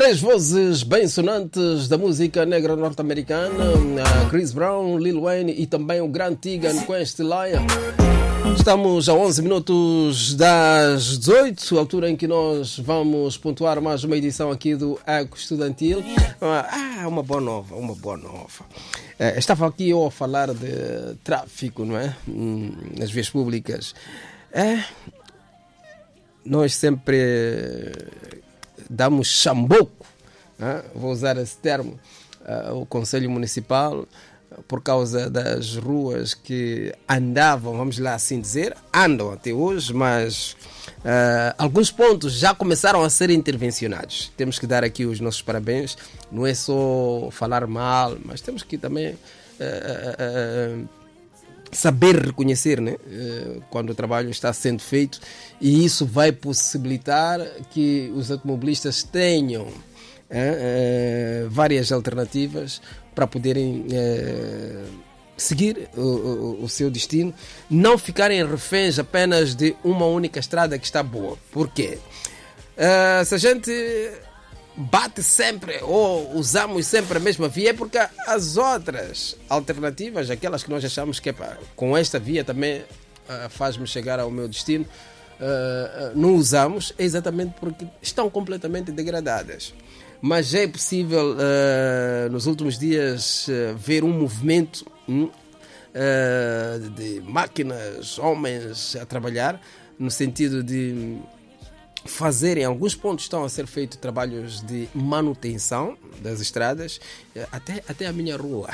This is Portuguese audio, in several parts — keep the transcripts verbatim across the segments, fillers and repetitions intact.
Três vozes bem sonantes da música negra norte-americana, Chris Brown, Lil Wayne e também o Grant Tegan com este Lion. Estamos a onze minutos das dezoito, altura em que nós vamos pontuar mais uma edição aqui do Eco Estudantil. Ah, uma boa nova, uma boa nova. É, estava aqui eu a falar de tráfico, não é? Nas vias públicas. É, nós sempre damos chamboco, né? Vou usar esse termo, uh, o Conselho Municipal, por causa das ruas que andavam, vamos lá assim dizer, andam até hoje, mas uh, alguns pontos já começaram a ser intervencionados. Temos que dar aqui os nossos parabéns, não é só falar mal, mas temos que também uh, uh, uh, saber reconhecer, né? uh, quando o trabalho está sendo feito, e isso vai possibilitar que os automobilistas tenham uh, uh, várias alternativas para poderem eh, seguir o, o, o seu destino, não ficarem reféns apenas de uma única estrada que está boa. Por quê? Uh, se a gente bate sempre ou usamos sempre a mesma via, é porque as outras alternativas, aquelas que nós achamos que é pá, com esta via também uh, faz-me chegar ao meu destino, uh, uh, não usamos, é exatamente porque estão completamente degradadas. Mas já é possível, uh, nos últimos dias, uh, ver um movimento um, uh, de máquinas, homens a trabalhar, no sentido de fazerem, em alguns pontos estão a ser feitos trabalhos de manutenção das estradas, uh, até, até a minha rua.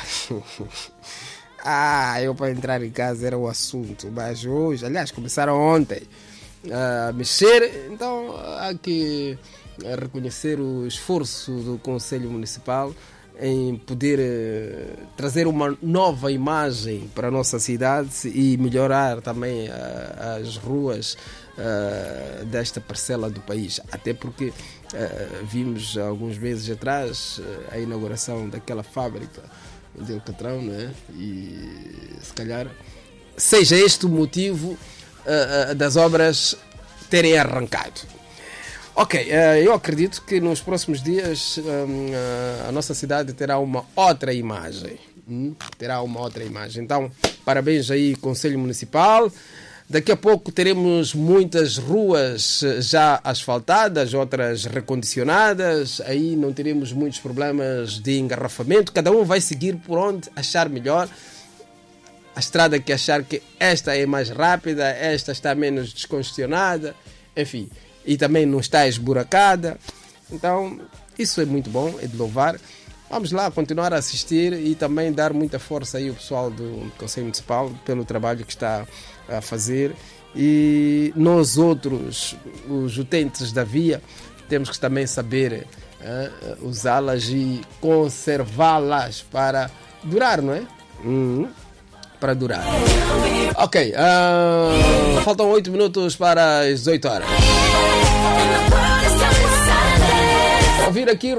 ah, eu para entrar em casa era o assunto, mas hoje, aliás, começaram ontem a mexer, então há que a reconhecer o esforço do Conselho Municipal em poder uh, trazer uma nova imagem para a nossa cidade e melhorar também uh, as ruas uh, desta parcela do país. Até porque uh, vimos alguns meses atrás uh, a inauguração daquela fábrica de Alcatrão, né? E se calhar seja este o motivo uh, uh, das obras terem arrancado. Ok, eu acredito que nos próximos dias a nossa cidade terá uma outra imagem. Terá uma outra imagem. Então, parabéns aí, Conselho Municipal. Daqui a pouco teremos muitas ruas já asfaltadas, outras recondicionadas. Aí não teremos muitos problemas de engarrafamento. Cada um vai seguir por onde achar melhor. A estrada que achar que esta é mais rápida, esta está menos descongestionada. Enfim, e também não está esburacada. Então isso é muito bom, é de louvar. Vamos lá continuar a assistir e também dar muita força aí ao pessoal do Conselho Municipal pelo trabalho que está a fazer, e nós outros, os utentes da via, temos que também saber uh, usá-las e conservá-las para durar, não é? Uhum. Para durar. Ok, uh, faltam oito minutos para as dezoito horas. Ouvir aqui